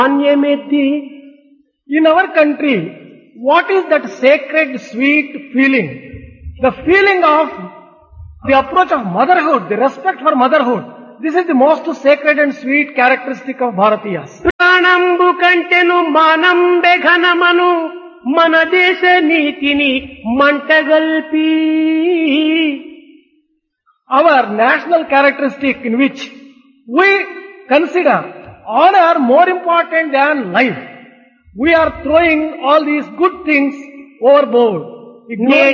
Anyameti. In our country, what is that sacred, sweet feeling? The feeling of the approach of motherhood, the respect for motherhood. This is the most sacred and sweet characteristic of Bharatiyas. ప్రాణంబు కంటెను మానంబె ఘనమను మన దేశ నీతిని మంటగల్పి. Our national characteristic in which we consider honor more important than life. We are throwing all these good things overboard. Ignoring